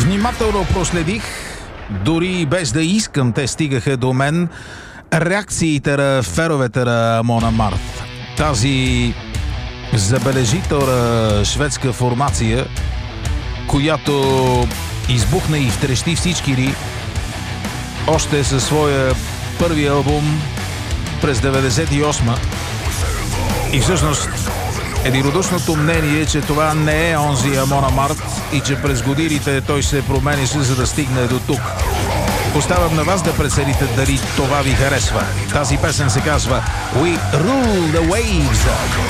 Внимателно проследих, дори без да искам, те стигаха до мен, реакциите на феровете на Амон Амарт. Тази забележителна шведска формация, която избухна и втрещи всички ни още със своя първи албум през 98-ма. И всъщност единодушното мнение е, че това не е онзи Амон Амарт и че през годините той се променяше, за да стигне до тук. Оставам на вас да прецените дали това ви харесва. Тази песен се казва We Rule the Waves.